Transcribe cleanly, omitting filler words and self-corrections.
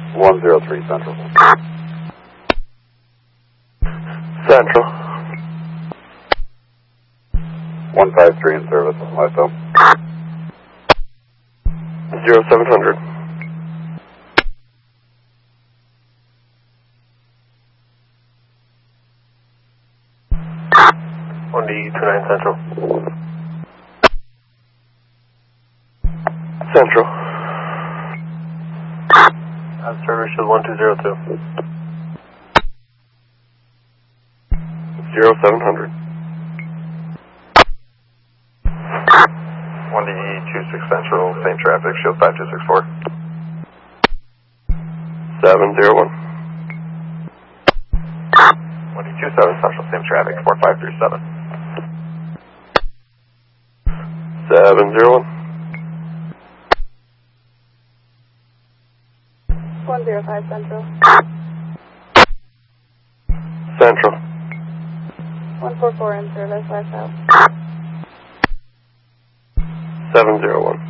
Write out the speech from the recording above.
103 Central. Central. 153 in service, LISO. 0700. On the 29 Central. Central. Service shows 1202. 0700. 1DE26 Central, same traffic, shield 5264. 701. 1D27 Central, same traffic, 4537. 701. 105 Central. Central. 144 in service, lights out. 701.